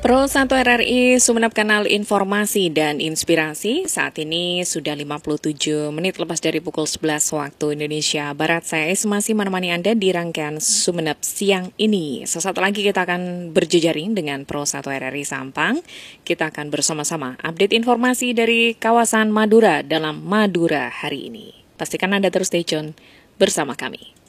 Pro 1 RRI Sumeneb, kanal informasi dan inspirasi. Saat ini sudah 57 menit lepas dari pukul 11 waktu Indonesia Barat. Saya masih menemani Anda di rangkaian Sumeneb siang ini. Sesaat lagi kita akan berjejaring dengan Pro 1 RRI Sampang. Kita akan bersama-sama update informasi dari kawasan Madura dalam Madura hari ini. Pastikan Anda terus stay tune bersama kami.